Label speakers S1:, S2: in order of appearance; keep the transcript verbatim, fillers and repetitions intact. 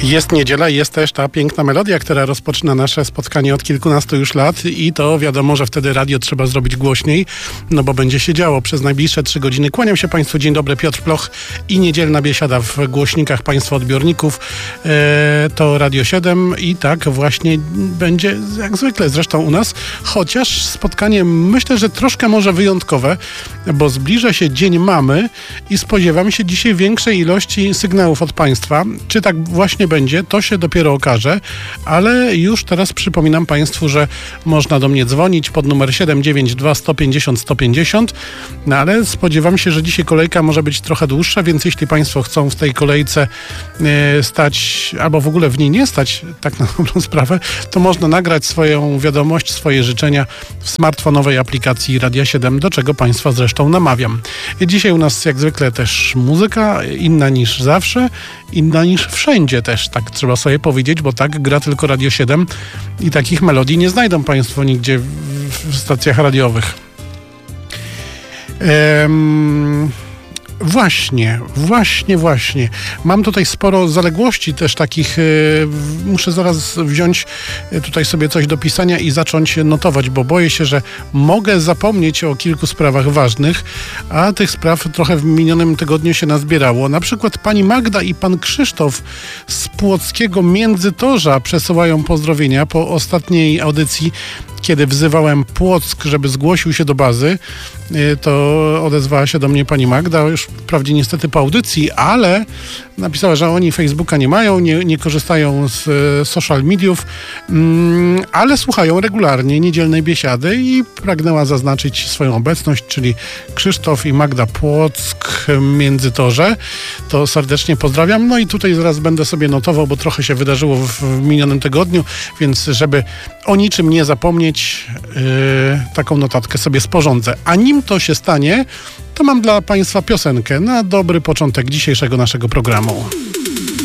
S1: Jest niedziela i jest też ta piękna melodia, która rozpoczyna nasze spotkanie od kilkunastu już lat i to wiadomo, że wtedy radio trzeba zrobić głośniej, no bo będzie się działo przez najbliższe trzy godziny. Kłaniam się Państwu, dzień dobry, Piotr Ploch i niedzielna biesiada w głośnikach Państwa odbiorników. E, to Radio siedem i tak właśnie będzie jak zwykle zresztą u nas, chociaż spotkanie myślę, że troszkę może wyjątkowe, bo zbliża się Dzień Mamy i spodziewam się dzisiaj większej ilości sygnałów od Państwa. Czy tak właśnie będzie, to się dopiero okaże, ale już teraz przypominam Państwu, że można do mnie dzwonić pod numer siedem dziewięć dwa sto pięćdziesiąt sto pięćdziesiąt, no ale spodziewam się, że dzisiaj kolejka może być trochę dłuższa, więc jeśli Państwo chcą w tej kolejce e, stać, albo w ogóle w niej nie stać, tak na dobrą sprawę, to można nagrać swoją wiadomość, swoje życzenia w smartfonowej aplikacji Radia siedem, do czego Państwa zresztą namawiam. Dzisiaj u nas jak zwykle też muzyka, inna niż zawsze, inna niż wszędzie też, tak trzeba sobie powiedzieć, bo tak gra tylko Radio siedem i takich melodii nie znajdą Państwo nigdzie w, w stacjach radiowych. Ehm... Właśnie, właśnie, właśnie. Mam tutaj sporo zaległości też takich. Yy, muszę zaraz wziąć tutaj sobie coś do pisania i zacząć notować, bo boję się, że mogę zapomnieć o kilku sprawach ważnych, a tych spraw trochę w minionym tygodniu się nazbierało. Na przykład pani Magda i pan Krzysztof z płockiego Międzytorza przesyłają pozdrowienia po ostatniej audycji, kiedy wzywałem Płock, żeby zgłosił się do bazy, to odezwała się do mnie pani Magda, już wprawdzie niestety po audycji, ale napisała, że oni Facebooka nie mają, nie, nie korzystają z social mediów, ale słuchają regularnie niedzielnej biesiady i pragnęła zaznaczyć swoją obecność, czyli Krzysztof i Magda Płock, Międzytorze. To serdecznie pozdrawiam. No i tutaj zaraz będę sobie notował, bo trochę się wydarzyło w minionym tygodniu, więc żeby o niczym nie zapomnieć, yy, taką notatkę sobie sporządzę. A nim to się stanie, to mam dla Państwa piosenkę na dobry początek dzisiejszego naszego programu.